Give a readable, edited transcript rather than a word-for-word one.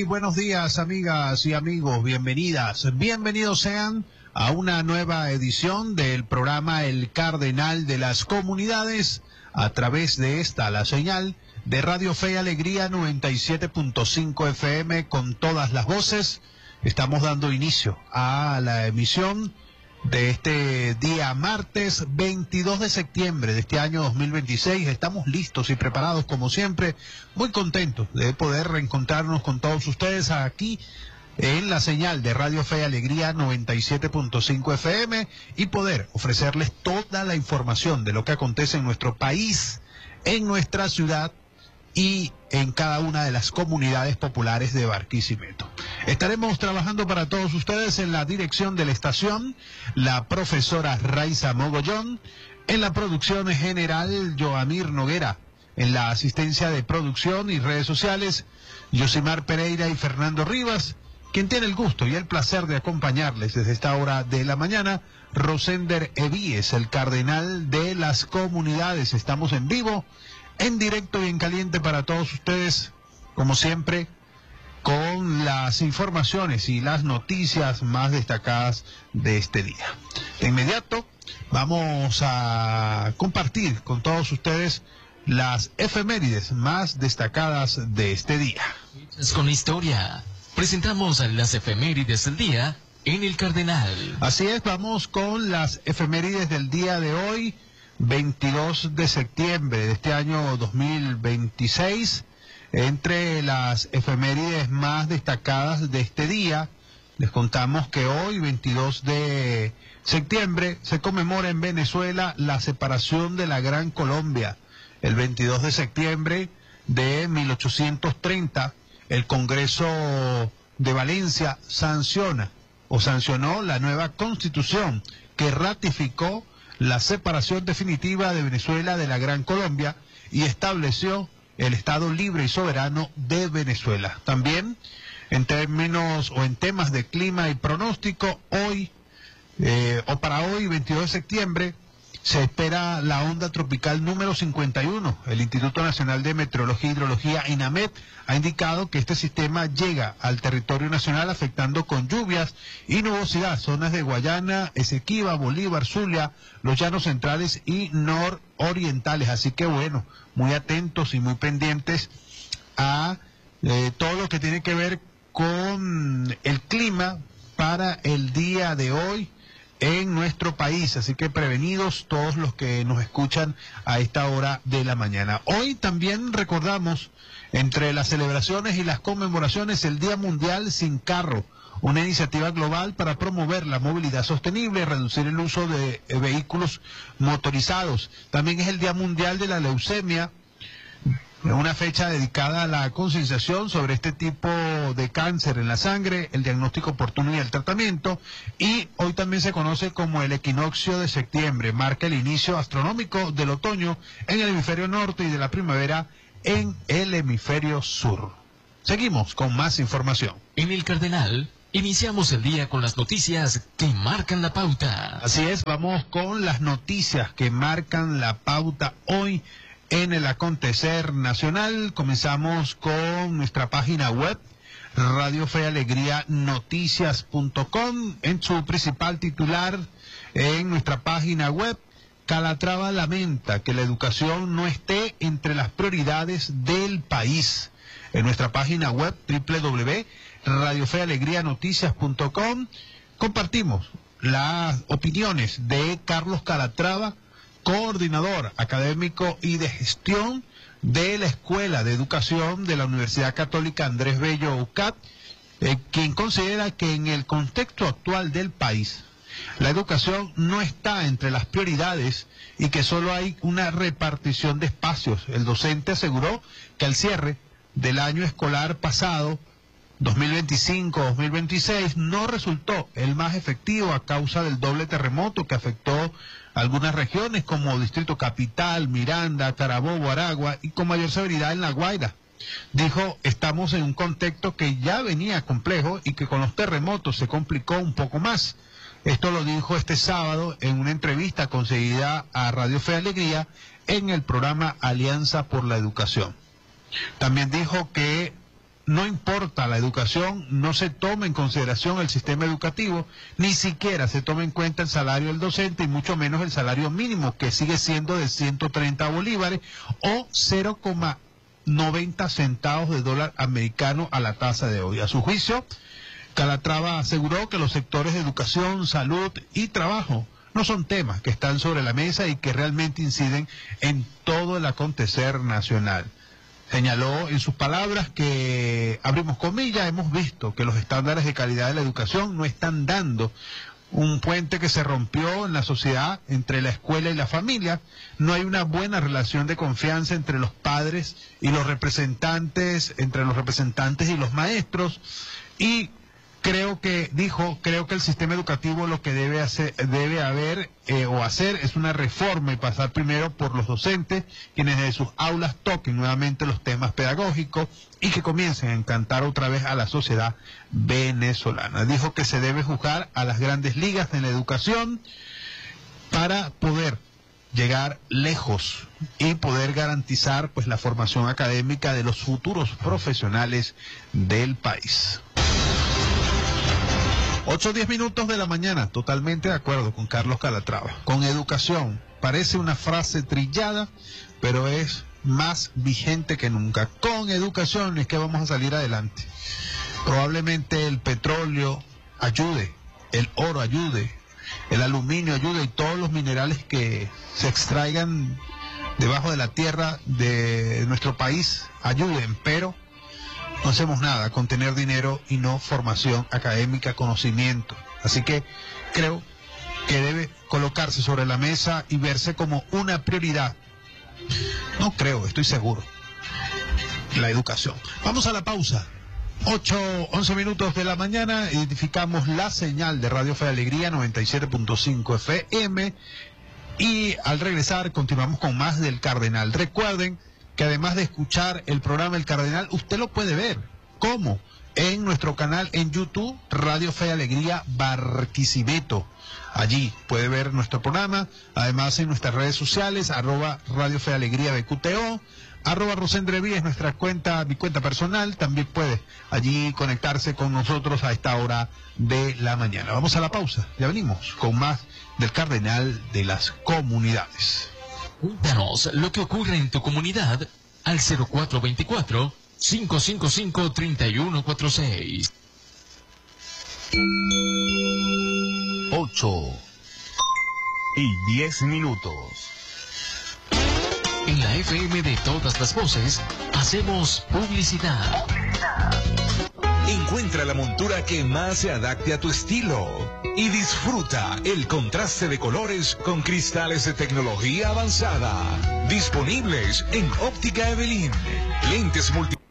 Muy buenos días, amigas y amigos. Bienvenidas, bienvenidos sean a una nueva edición del programa El Cardenal de las Comunidades a través de esta, la señal de Radio Fe y Alegría 97.5 FM con todas las voces. Estamos dando inicio a la emisión de este día martes 22 de septiembre de este año 2026. Estamos listos y preparados como siempre, muy contentos de poder reencontrarnos con todos ustedes aquí en la señal de Radio Fe y Alegría 97.5 FM y poder ofrecerles toda la información de lo que acontece en nuestro país, en nuestra ciudad y en cada una de las comunidades populares de Barquisimeto. Estaremos trabajando para todos ustedes en la dirección de la estación, la profesora Raiza Mogollón, en la producción general, Joamir Noguera, en la asistencia de producción y redes sociales, Yosimar Pereira y Fernando Rivas, quien tiene el gusto y el placer de acompañarles desde esta hora de la mañana, Rosender Evíes, el cardenal de las comunidades. Estamos en vivo, en directo y en caliente para todos ustedes, como siempre, con las informaciones y las noticias más destacadas de este día. De inmediato vamos a compartir con todos ustedes las efemérides más destacadas de este día. Con historia, presentamos las efemérides del día en El Cardenal. Así es, vamos con las efemérides del día de hoy, 22 de septiembre de este año 2026. Entre las efemérides más destacadas de este día, les contamos que hoy, 22 de septiembre, se conmemora en Venezuela la separación de la Gran Colombia. El 22 de septiembre de 1830, el Congreso de Valencia sancionó la nueva Constitución que ratificó la separación definitiva de Venezuela de la Gran Colombia y estableció el Estado libre y soberano de Venezuela. También en temas de clima y pronóstico, para hoy, 22 de septiembre, se espera la onda tropical número 51. El Instituto Nacional de Meteorología e Hidrología, INAMED, ha indicado que este sistema llega al territorio nacional afectando con lluvias y nubosidad zonas de Guayana, Esequiba, Bolívar, Zulia, los llanos centrales y nororientales. Así que bueno, muy atentos y muy pendientes a todo lo que tiene que ver con el clima para el día de hoy en nuestro país, así que prevenidos todos los que nos escuchan a esta hora de la mañana. Hoy también recordamos, entre las celebraciones y las conmemoraciones, el Día Mundial Sin Carro, una iniciativa global para promover la movilidad sostenible y reducir el uso de vehículos motorizados. También es el Día Mundial de la Leucemia, una fecha dedicada a la concienciación sobre este tipo de cáncer en la sangre, el diagnóstico oportuno y el tratamiento. Y hoy también se conoce como el equinoccio de septiembre. Marca el inicio astronómico del otoño en el hemisferio norte y de la primavera en el hemisferio sur. Seguimos con más información. En El Cardenal, iniciamos el día con las noticias que marcan la pauta. Así es, vamos con las noticias que marcan la pauta hoy en el acontecer nacional. Comenzamos con nuestra página web, Radio Fe y Alegría Noticias.com. En su principal titular, en nuestra página web, Calatrava lamenta que la educación no esté entre las prioridades del país. En nuestra página web, www.radiofealegrianoticias.com, compartimos las opiniones de Carlos Calatrava, coordinador académico y de gestión de la Escuela de Educación de la Universidad Católica Andrés Bello UCAT, quien considera que en el contexto actual del país, la educación no está entre las prioridades y que solo hay una repartición de espacios. El docente aseguró que al cierre del año escolar pasado, 2025-2026, no resultó el más efectivo a causa del doble terremoto que afectó algunas regiones como Distrito Capital, Miranda, Carabobo, Aragua y con mayor severidad en La Guaira. Dijo, estamos en un contexto que ya venía complejo y que con los terremotos se complicó un poco más. Esto lo dijo este sábado en una entrevista concedida a Radio Fe y Alegría en el programa Alianza por la Educación. También dijo que no importa la educación, no se toma en consideración el sistema educativo, ni siquiera se toma en cuenta el salario del docente y mucho menos el salario mínimo, que sigue siendo de 130 bolívares o 0,90 centavos de dólar americano a la tasa de hoy. A su juicio, Calatrava aseguró que los sectores de educación, salud y trabajo no son temas que están sobre la mesa y que realmente inciden en todo el acontecer nacional. Señaló en sus palabras que, abrimos comillas, hemos visto que los estándares de calidad de la educación no están dando un puente que se rompió en la sociedad entre la escuela y la familia. No hay una buena relación de confianza entre los padres y los representantes, entre los representantes y los maestros. Y creo que el sistema educativo lo que debe hacer es una reforma y pasar primero por los docentes, quienes de sus aulas toquen nuevamente los temas pedagógicos y que comiencen a encantar otra vez a la sociedad venezolana. Dijo que se debe juzgar a las grandes ligas en la educación para poder llegar lejos y poder garantizar pues la formación académica de los futuros profesionales del país. 8:10 minutos de la mañana, totalmente de acuerdo con Carlos Calatrava. Con educación, parece una frase trillada, pero es más vigente que nunca. Con educación es que vamos a salir adelante. Probablemente el petróleo ayude, el oro ayude, el aluminio ayude y todos los minerales que se extraigan debajo de la tierra de nuestro país ayuden, pero no hacemos nada con tener dinero y no formación académica, conocimiento. Así que creo que debe colocarse sobre la mesa y verse como una prioridad. No creo, estoy seguro. La educación. Vamos a la pausa. 8:11 minutos de la mañana. Identificamos la señal de Radio Fe y Alegría 97.5 FM. Y al regresar continuamos con más del Cardenal. Recuerden que además de escuchar el programa El Cardenal, usted lo puede ver. ¿Cómo? En nuestro canal en YouTube, Radio Fe y Alegría Barquisimeto. Allí puede ver nuestro programa. Además en nuestras redes sociales, @Radio Fe y Alegría BQTO, @Rosendreví es nuestra cuenta, mi cuenta personal. También puede allí conectarse con nosotros a esta hora de la mañana. Vamos a la pausa. Ya venimos con más del Cardenal de las Comunidades. Cuéntanos lo que ocurre en tu comunidad al 0424-555-3146. 8:10. En la FM de todas las voces, hacemos publicidad. Encuentra la montura que más se adapte a tu estilo y disfruta el contraste de colores con cristales de tecnología avanzada. Disponibles en Óptica Evelyn. Lentes multi